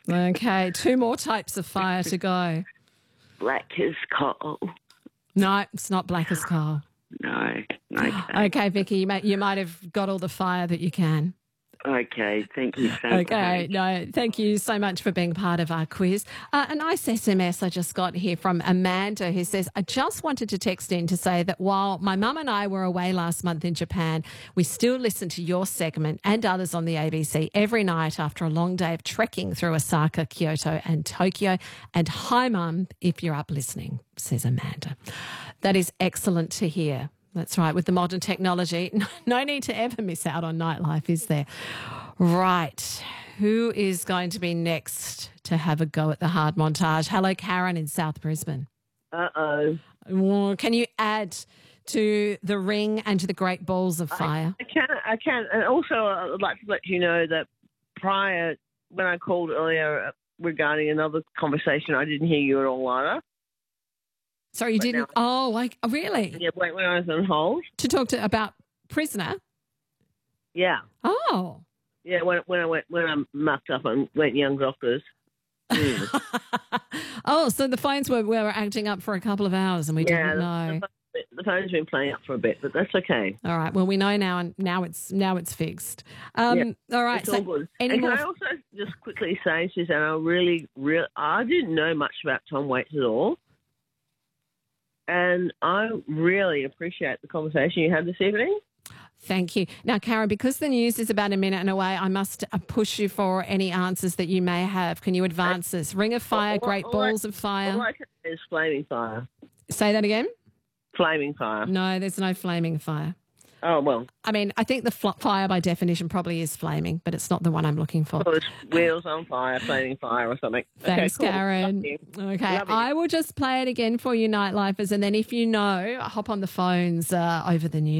Okay, 2 more types of fire to go. Black as coal. No, it's not black as coal. No. Okay. Okay, Vicky, you might have got all the fire that you can. Okay, thank you so much. Okay, no, thank you so much for being part of our quiz. A nice SMS I just got here from Amanda who says, I just wanted to text in to say that while my mum and I were away last month in Japan, we still listen to your segment and others on the ABC every night after a long day of trekking through Osaka, Kyoto and Tokyo. And hi, Mum, if you're up listening, says Amanda. That is excellent to hear. That's right. With the modern technology, no need to ever miss out on nightlife, is there? Right. Who is going to be next to have a go at the hard montage? Hello, Karen in South Brisbane. Uh-oh. Well, can you add to the ring and to the great balls of fire? I can. And also, I'd like to let you know that prior, when I called earlier regarding another conversation, I didn't hear you at all either. Sorry, you didn't? Really? Yeah, when I was on hold. To talk about Prisoner? Yeah. Oh. Yeah, when I mucked up and went Young Doctors. Oh, so the phones were acting up for a couple of hours and we didn't know. The phone's been playing up for a bit, but that's okay. All right. Well, we know now, and now it's fixed. All right. It's all good. And can I also just quickly say, Suzanne, I didn't know much about Tom Waits at all. And I really appreciate the conversation you had this evening. Thank you. Now, Karen, because the news is about a minute and away, I must push you for any answers that you may have. Can you advance us? Ring of fire, great balls of fire. All I can say is flaming fire. Say that again? Flaming fire. No, there's no flaming fire. Oh, well. I mean, I think the fire by definition probably is flaming, but it's not the one I'm looking for. Well, it's wheels on fire, flaming fire or something. Thanks, okay, cool. Karen. Okay, I will just play it again for you, Nightlifers, and then if you know, hop on the phones over the news.